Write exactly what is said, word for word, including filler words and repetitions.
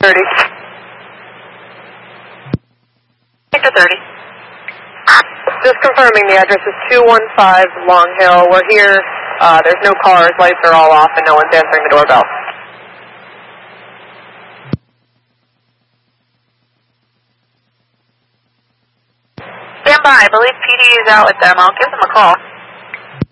thirty. Victor thirty. Just confirming the address is two one five Long Hill. We're here. Uh, there's no cars. Lights are all off and no one's answering the doorbell. Stand by. I believe P D is out with them. I'll give them a call.